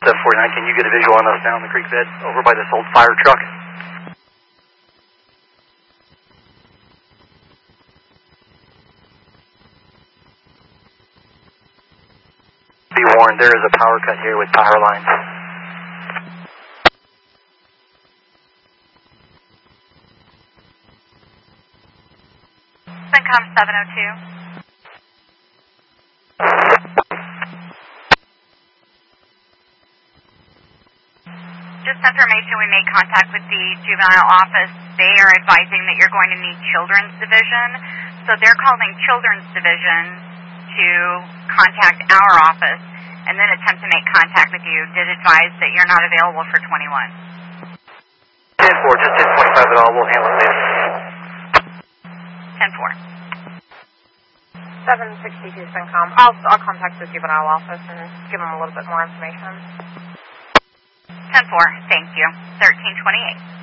749, can you get a visual on us down the creek bed over by this old fire truck? Be warned, there is a power cut here with power lines. CENTCOM 702. Just information, we made contact with the juvenile office. They are advising that you're going to need Children's Division. So they're calling Children's Division to contact our office and then attempt to make contact with you. Did advise that you're not available for 21. 10-4, just 1025 at all. We'll handle it later. 10-4. 762 CENTCOM. I'll contact the juvenile office and give them a little bit more information. 10-4, thank you. 1328.